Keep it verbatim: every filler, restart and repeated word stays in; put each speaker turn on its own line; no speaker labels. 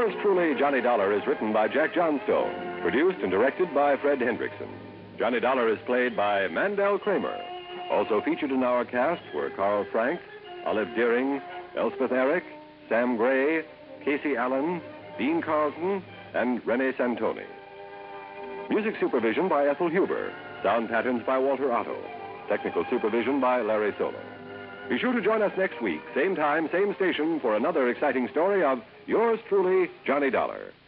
Yours truly, Johnny Dollar, is written by Jack Johnstone, produced and directed by Fred Hendrickson. Johnny Dollar is played by Mandel Kramer. Also featured in our cast were Carl Frank, Olive Deering, Elspeth Eric, Sam Gray, Casey Allen, Dean Carlton, and Rene Santoni. Music supervision by Ethel Huber. Sound patterns by Walter Otto. Technical supervision by Larry Solo. Be sure to join us next week, same time, same station, for another exciting story of Yours truly, Johnny Dollar.